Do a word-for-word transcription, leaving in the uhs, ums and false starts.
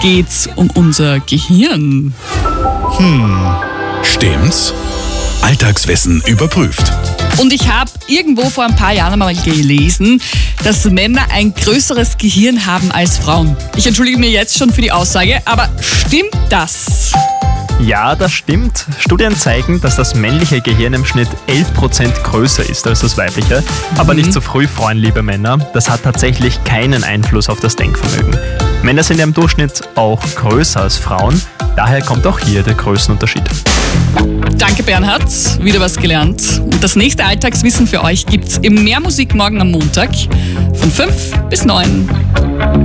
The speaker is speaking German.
geht's um unser Gehirn. Hm, stimmt's? Alltagswissen überprüft. Und ich habe irgendwo vor ein paar Jahren mal gelesen, dass Männer ein größeres Gehirn haben als Frauen. Ich entschuldige mir jetzt schon für die Aussage, aber stimmt das? Ja, das stimmt. Studien zeigen, dass das männliche Gehirn im Schnitt elf Prozent größer ist als das weibliche. Aber nicht zu früh freuen, liebe Männer. Das hat tatsächlich keinen Einfluss auf das Denkvermögen. Männer sind ja im Durchschnitt auch größer als Frauen. Daher kommt auch hier der Größenunterschied. Danke Bernhard, wieder was gelernt. Und das nächste Alltagswissen für euch gibt's im Mehr Musik morgen am Montag von fünf bis neun.